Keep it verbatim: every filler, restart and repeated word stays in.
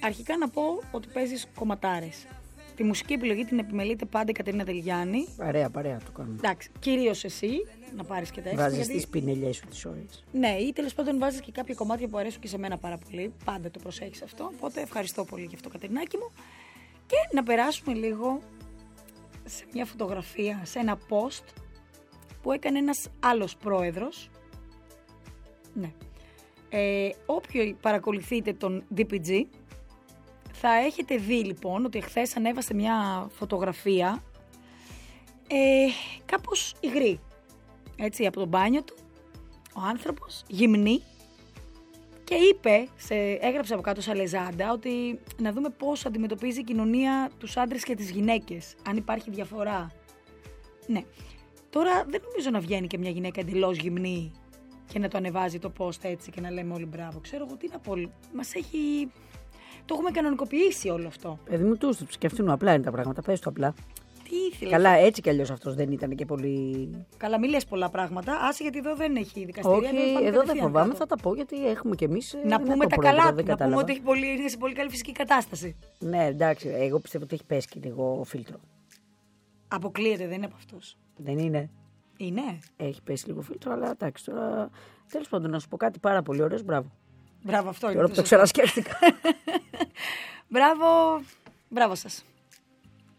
αρχικά να πω ότι παίζεις κομματάρες. Τη μουσική επιλογή την επιμελείται πάντα η Κατερίνα Τελγιάννη. Παρέα, παρέα το κάνουμε. Εντάξει, κυρίως εσύ, να πάρεις και τα έξω. Βάζεις γιατί... τις πινελιές σου τις ώρες. Ναι, ή τέλος πάντων βάζεις και κάποια κομμάτια που αρέσουν και σε μένα πάρα πολύ. Πάντα το προσέχεις αυτό. Οπότε ευχαριστώ πολύ γι' αυτό, Κατερινάκη μου. Και να περάσουμε λίγο σε μια φωτογραφία, σε ένα post που έκανε ένας άλλος πρόεδρος. Ναι. Ε, όποιοι παρακολουθείτε τον ντι πι τζι, θα έχετε δει λοιπόν ότι εχθές ανέβασε μια φωτογραφία ε, κάπως υγρή. Έτσι, από το μπάνιο του, ο άνθρωπος, γυμνή, και είπε, σε, έγραψε από κάτω σε Αλεζάντα, ότι να δούμε πώς αντιμετωπίζει η κοινωνία τους άντρες και τις γυναίκες, αν υπάρχει διαφορά. Ναι. Τώρα δεν νομίζω να βγαίνει και μια γυναίκα εντελώς γυμνή και να το ανεβάζει το post έτσι και να λέμε όλοι μπράβο. Ξέρω εγώ τι να πω. Μας έχει... Το έχουμε κανονικοποιήσει όλο αυτό. Παιδί μου, του του σκεφτούν, απλά είναι τα πράγματα. Πες το απλά. Τι ήθελε. Καλά, έτσι κι αλλιώς αυτός δεν ήταν και πολύ. Καλά, μην λες πολλά πράγματα. Άσε, γιατί εδώ δεν έχει δικαστήρια. Όχι, εδώ δεν φοβάμαι, κάτω. Θα τα πω γιατί έχουμε κι εμείς. Να πούμε τα καλά του. Να πούμε ότι έχει πολύ, είναι σε πολύ καλή φυσική κατάσταση. Ναι, εντάξει, εγώ πιστεύω ότι έχει πέσει και λίγο φίλτρο. Αποκλείεται, δεν είναι από αυτούς. Δεν είναι. Είναι. Έχει πέσει λίγο φίλτρο, αλλά εντάξει τώρα. Τέλος πάντων, να σου πω κάτι πάρα πολύ ωραίο. Μπράβο. Μπράβο, αυτό είναι. Τώρα που το ξανασκέφτηκα. Μπράβο, μπράβο σας.